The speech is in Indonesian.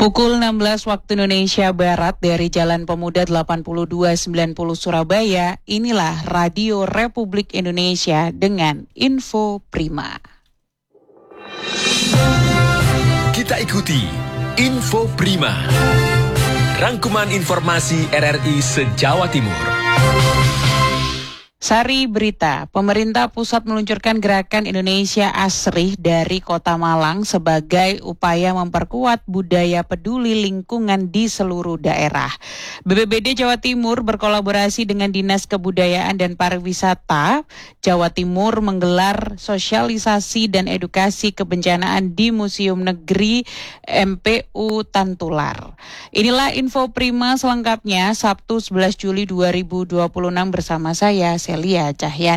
Pukul 16 waktu Indonesia Barat dari Jalan Pemuda 8290 Surabaya, inilah Radio Republik Indonesia dengan Info Prima. Kita ikuti Info Prima, rangkuman informasi RRI se-Jawa Timur. Sari berita, pemerintah pusat meluncurkan gerakan Indonesia Asri dari Kota Malang sebagai upaya memperkuat budaya peduli lingkungan di seluruh daerah. BPBD Jawa Timur berkolaborasi dengan Dinas Kebudayaan dan Pariwisata Jawa Timur menggelar sosialisasi dan edukasi kebencanaan di Museum Negeri MPU Tantular. Inilah Info Prima selengkapnya Sabtu 11 Juli 2026 bersama saya, Celia Cahyan.